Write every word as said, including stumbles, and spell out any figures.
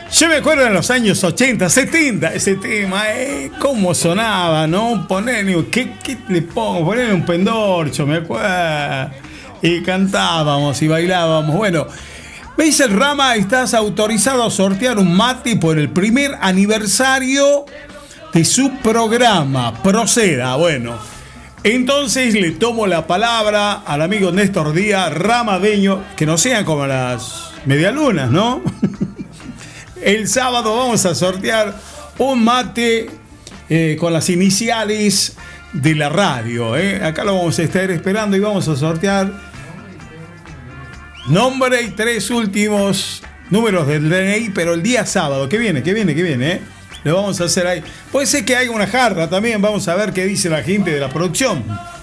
Yo me acuerdo en los años ochenta, setenta, ese tema, eh, cómo sonaba, ¿no? Ponerle, ¿qué, qué le pongo? Ponerle un pendorcho, me acuerdo. Y cantábamos y bailábamos. Bueno, me dice el Rama, estás autorizado a sortear un mate por el primer aniversario de su programa. Proceda, bueno. Entonces le tomo la palabra al amigo Néstor Díaz, ramadeño, que no sean como las medialunas, ¿no? El sábado vamos a sortear un mate eh, con las iniciales de la radio. ¿eh? Acá lo vamos a estar esperando y vamos a sortear nombre y tres últimos números del D N I, pero el día sábado, que viene, que viene, que viene, ¿eh? Lo vamos a hacer ahí. Puede ser que haya una jarra también, vamos a ver qué dice la gente de la producción.